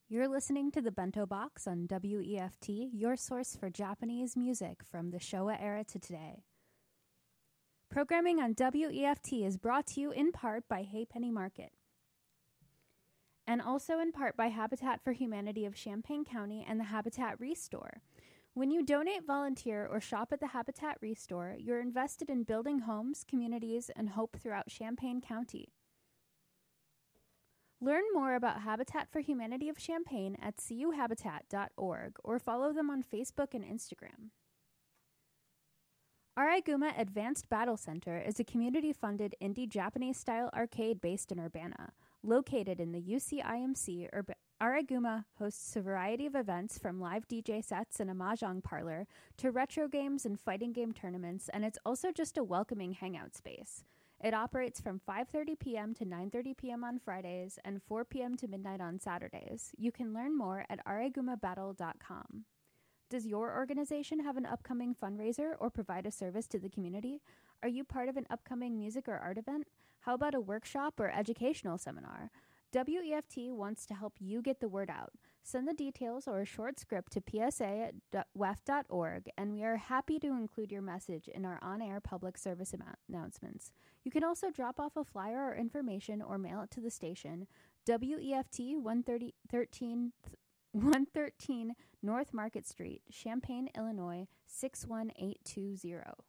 You're listening to the Bento Box on WEFT, your source for Japanese music from the Showa era to today. Programming on WEFT is brought to you in part by Hey Penny Market, and also in part by Habitat for Humanity of Champaign County and the Habitat Restore. When you donate, volunteer, or shop at the Habitat Restore, you're invested in building homes, communities, and hope throughout Champaign County. Learn more about Habitat for Humanity of Champaign at cuhabitat.org or follow them on Facebook and Instagram. Araiguma Advanced Battle Center is a community-funded indie Japanese-style arcade based in Urbana. Located in the UCIMC, Araiguma hosts a variety of events from live DJ sets and a mahjong parlor to retro games and fighting game tournaments, and it's also just a welcoming hangout space. It operates from 5:30 p.m. to 9:30 p.m. on Fridays and 4 p.m. to midnight on Saturdays. You can learn more at araigumabattle.com. Does your organization have an upcoming fundraiser or provide a service to the community? Are you part of an upcoming music or art event? How about a workshop or educational seminar? WEFT wants to help you get the word out. Send the details or a short script to psa@wef.org, and we are happy to include your message in our on-air public service announcements. You can also drop off a flyer or information or mail it to the station, WEFT 113 North Market Street, Champaign, Illinois 61820.